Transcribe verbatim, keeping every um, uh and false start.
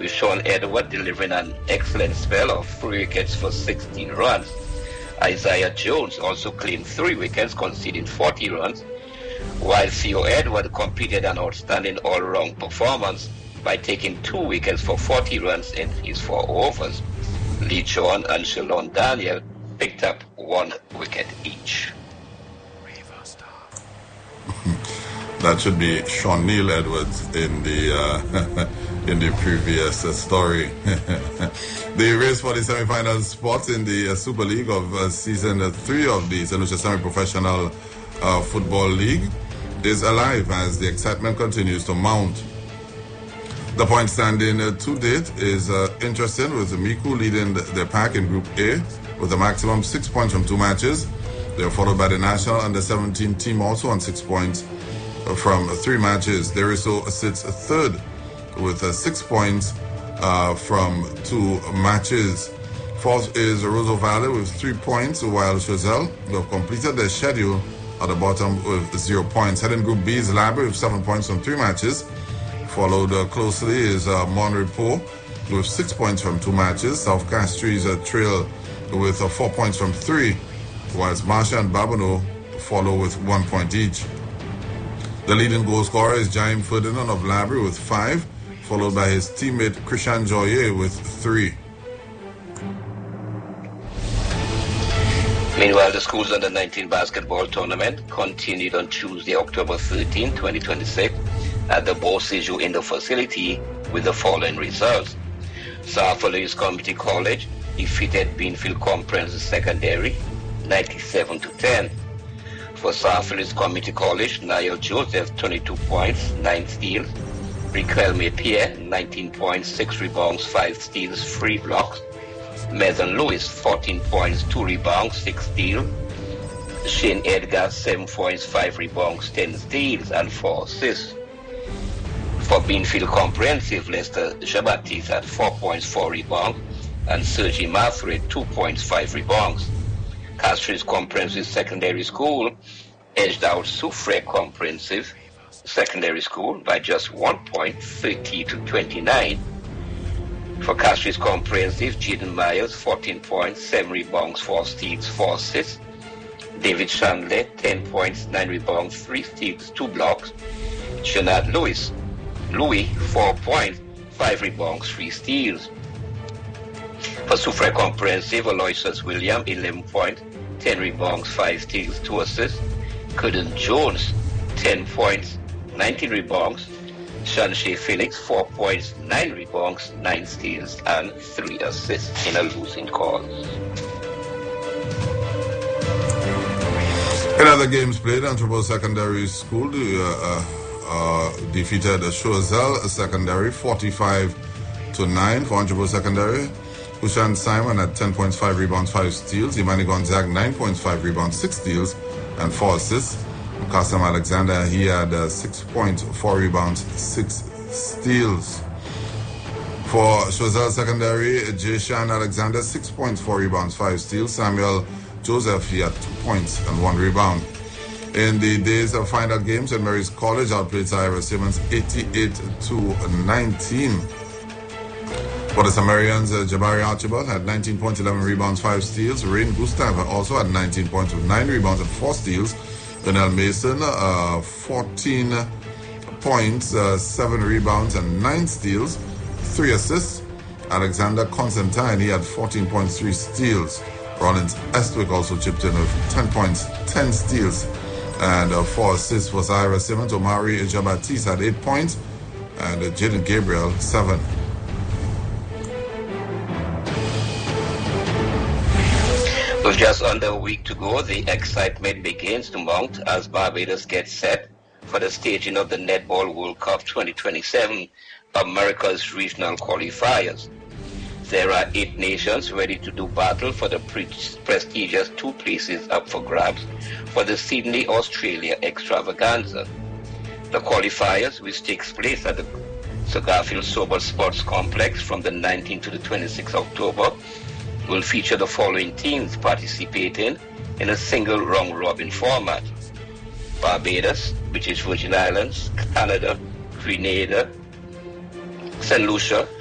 with Sean Edward delivering an excellent spell of three wickets for sixteen runs. Isaiah Jones also claimed three wickets, conceding forty runs, while Theo Edward completed an outstanding all-round performance by taking two wickets for forty runs in his four overs. Lee John and Shalon Daniel picked up one wicket each. That should be Sean Neil Edwards in the uh, in the previous uh, story. The race for the semi-final spot in the uh, Super League of uh, season uh, three of the Saint Lucia Semi-Professional uh, Football League is alive as the excitement continues to mount. The point standing uh, to date is uh, interesting, with Miku leading the, the pack in Group A with a maximum six points from two matches. They are followed by the National Under seventeen team also on six points from three matches. Deriso sits third with uh, six points uh, from two matches. Fourth is Roseau Valley with three points, while Chazelle, who have completed their schedule, at the bottom with zero points. Heading Group B is Labrie with seven points from three matches. Followed uh, closely is uh, Monrepo with six points from two matches. South Castries uh, trail with uh, four points from three, whilst Marcia and Babonneau follow with one point each. The leading goal scorer is Jaime Ferdinand of Labrie with five, followed by his teammate Christian Joyer with three. Meanwhile, the school's under nineteen basketball tournament continued on Tuesday, October thirteenth, twenty twenty-six, at the Beauséjour Indoor Facility with the following results. South Orleans Community College defeated Beanfield Comprehensive Secondary ninety-seven to ten. For South Orleans Community College, Niall Joseph, twenty-two points, nine steals. Riquelme Pierre, nineteen points, six rebounds, five steals, three blocks. Mason Lewis, fourteen points, two rebounds, six steals. Shane Edgar, seven points, five rebounds, ten steals, and four assists. For Beanfield Comprehensive, Lester Jean-Baptiste had four points, four rebounds, and Sergi Maffrey, two points, five rebounds. Castries Comprehensive Secondary School edged out Soufrière Comprehensive Secondary School by just one point, thirty to twenty-nine. For Castries Comprehensive, Jaden Myers, fourteen points, seven rebounds, four steals, four assists. David Chandler, ten points, nine rebounds, three steals, two blocks. Shenard Lewis, Louis, four points, five rebounds, three steals. For Soufrière Comprehensive, Aloysius William, eleven points, ten rebounds, five steals, two assists. Curtin Jones, ten points, nineteen rebounds. Shanshay Felix, four points, nine rebounds, nine steals, and three assists in a losing cause. In other games played, Entrepot Secondary School uh, uh, uh, defeated Choiseul Secondary forty-five to nine for Entrepot Secondary. Ushan Simon had ten points, five rebounds, five steals. Imani Gonzague, nine points, five rebounds, six steals, and four assists. Kassam Alexander, he had uh, six points, four rebounds, six steals. For Choiseul Secondary, Jishan Alexander, six points, four rebounds, five steals. Samuel Joseph, he had two points and one rebound. In the days of final games, Saint Mary's College outplayed Ira Simmons eighty-eight to nineteen. For the Sumerians, uh, Jabari Archibald had nineteen points, eleven rebounds, five steals. Rain Gustav also had nineteen points with nine rebounds and four steals. Donnell Mason, uh, fourteen points, uh, seven rebounds, and nine steals, three assists. Alexander Constantine, he had fourteen points, three steals. Rollins Estwick also chipped in with ten points, ten steals, and uh, four assists for Ira Simmons. Omari Jean-Baptiste had eight points, and uh, Jaden Gabriel, seven. With just under a week to go, the excitement begins to mount as Barbados gets set for the staging of the Netball World Cup twenty twenty-seven, America's regional qualifiers. There are eight nations ready to do battle for the pre- prestigious two places up for grabs for the Sydney, Australia extravaganza. The qualifiers, which takes place at the Sir Garfield Sobel Sports Complex from the nineteenth to the twenty-sixth of October, will feature the following teams participating in a single round-robin format: Barbados, British Virgin Islands, Canada, Grenada, Saint Lucia,